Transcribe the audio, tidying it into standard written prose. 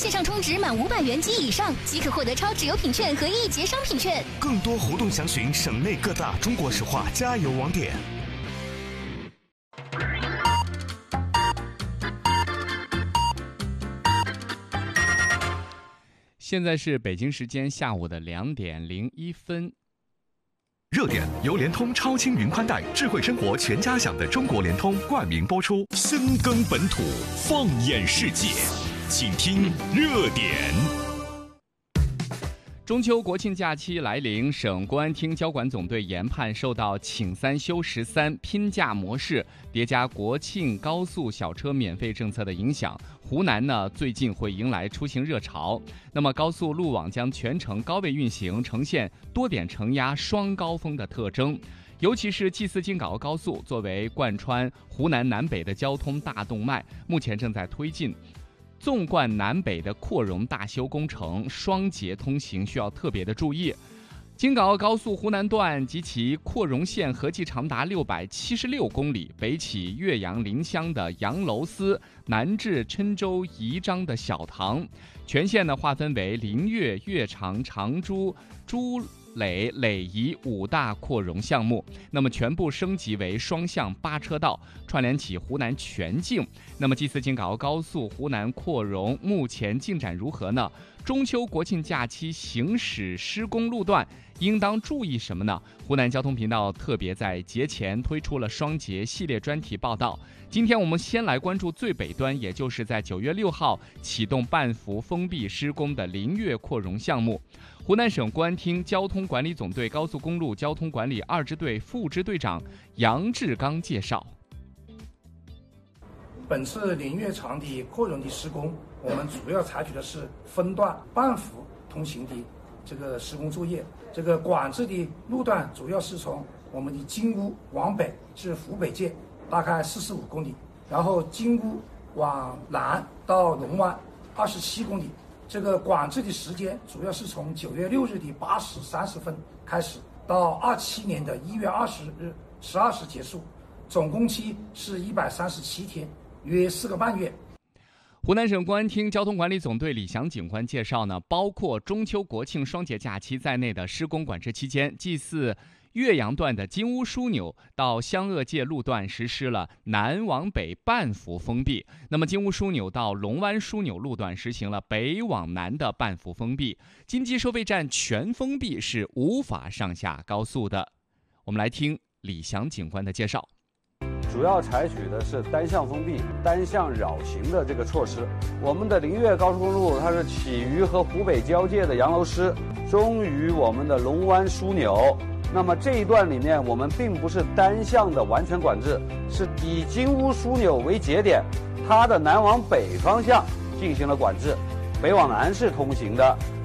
线上充值满500元及以上即可获得超值优品券和1节商品券。 更多活动详询省内各大中国石化加油网点。 现在是北京时间下午的2点01分。 热点由联通超轻云宽带智慧生活全家享的中国联通冠名播出。 深耕本土，放眼世界，请听热点。 中秋国庆假期来临，省公安厅交管总队研判受到请3休13拼假模式叠加国庆高速小车免费政策的影响，湖南呢最近会迎来出行热潮。那么高速路网将全程高位运行，呈现多点承压双高峰的特征。尤其是济泗京港澳高速作为贯穿湖南南北的交通大动脉，目前正在推进纵贯南北的扩容大修工程，双节通行需要特别的注意。京港澳高速湖南段及其扩容线合计长达676公里，北起岳阳临湘的杨楼司，南至郴州宜章的小塘，全线呢划分为临岳、岳长、长株、朱垒、耒宜5大扩容项目，那么全部升级为双向8车道，串联起湖南全境。那么济泗京港澳高速湖南扩容目前进展如何呢？中秋国庆假期行驶施工路段应当注意什么呢？湖南交通频道特别在节前推出了双节系列专题报道。今天我们先来关注最北端，也就是在9月6号启动半幅封闭施工的临岳扩容项目。湖南省公安厅交通管理总队高速公路交通管理2支队副支队长杨志刚介绍， 本次临岳场的扩容的施工，我们主要采取的是分段半幅通行的这个施工作业。这个管制的路段主要是从我们的金屋往北至湖北界，大概45公里，然后金屋往南到龙湾27公里。这个管制的时间主要是从9月6日的8时30分开始，到27年的1月20日12时结束，总工期是137天，约4个半月。 湖南省公安厅交通管理总队李翔警官介绍呢，包括中秋国庆双节假期在内的施工管制期间，济泗岳阳段的金屋枢纽到湘鄂界路段实施了南往北半幅封闭，那么金屋枢纽到龙湾枢纽路段实行了北往南的半幅封闭。金鸡收费站全封闭是无法上下高速的。我们来听李翔警官的介绍。 主要采取的是单向封闭、单向绕行的这个措施。我们的临岳高速公路，它是起于和湖北交界的杨楼司，终于我们的龙湾枢纽。那么这一段里面，我们并不是单向的完全管制，是以金屋枢纽为节点，它的南往北方向进行了管制，北往南是通行的。